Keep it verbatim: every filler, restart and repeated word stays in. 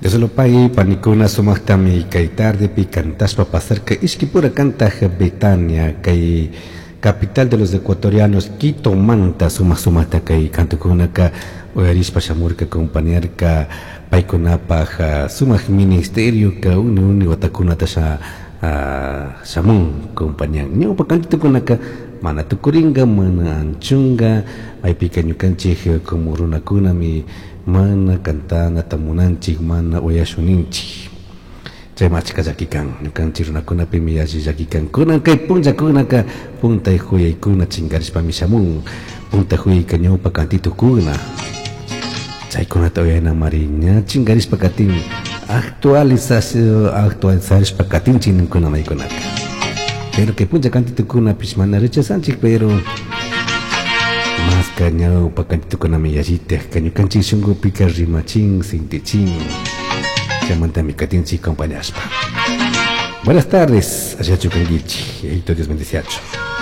Yo solo paí panicuna sumahtami kay tarde pi cantaspa pasar que iskipura canta Betania kay capital de los ecuatorianos Quito manta suma sumata kay cantucuna ka oyarispa shamurka compañer ka paikunapa suma ministerio ka uni uni watakuna tasha shamun compañía nyo pa cantucuna ka mana tukuringa mana anchunga ay pikanyo kanchih kumuruna kuna mi mana kantana tamunanchik mana oyashuninchik chay machika llakikan ñukanchik runakunapi miyashi llakikan kunan kay punllakunaka puntay huyaykuna chingarishpami shamun punta huyayka ñawpa kantitukuna chaykunata uyayna mariña chingarishpa katin actualización actualizarishpa katinchik ninkuna maykunaka pero que puncha kantitukunapish mana rechazanchik pero mas cañao pa cantito con amiyashite caño canchi shungo pica rimachín sintichín llamanta mi catinchi compañaspa. Buenas tardes, Asiacho Canguichi, Hito diez veintiocho.